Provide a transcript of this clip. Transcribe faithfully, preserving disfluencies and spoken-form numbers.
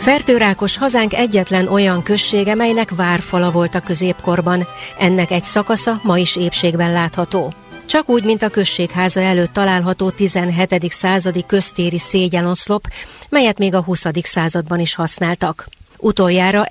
Fertőrákos hazánk egyetlen olyan községe, melynek várfala volt a középkorban. Ennek egy szakasza ma is épségben látható. Csak úgy, mint a községháza előtt található tizenhetedik századi köztéri szégyeloszlop, melyet még a huszadik században is használtak. Utoljára